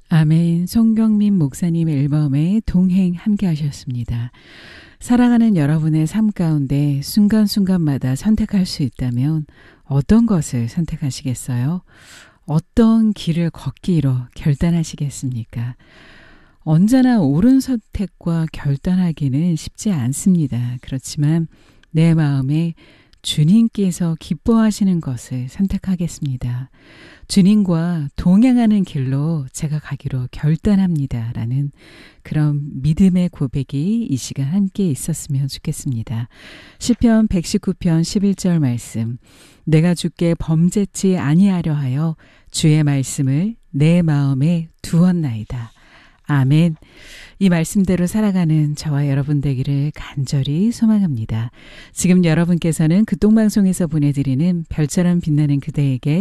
아멘. 송경민 목사님 앨범에 동행 함께 하셨습니다. 살아가는 여러분의 삶 가운데 순간순간마다 선택할 수 있다면 어떤 것을 선택하시겠어요? 어떤 길을 걷기로 결단하시겠습니까? 언제나 옳은 선택과 결단하기는 쉽지 않습니다. 그렇지만 내 마음에 주님께서 기뻐하시는 것을 선택하겠습니다. 주님과 동행하는 길로 제가 가기로 결단합니다. 라는 그런 믿음의 고백이 이 시간 함께 있었으면 좋겠습니다. 시편 119편 11절 말씀. 내가 주께 범죄치 아니하려 하여 주의 말씀을 내 마음에 두었나이다. 아멘. 이 말씀대로 살아가는 저와 여러분 되기를 간절히 소망합니다. 지금 여러분께서는 극동방송에서 보내드리는 별처럼 빛나는 그대에게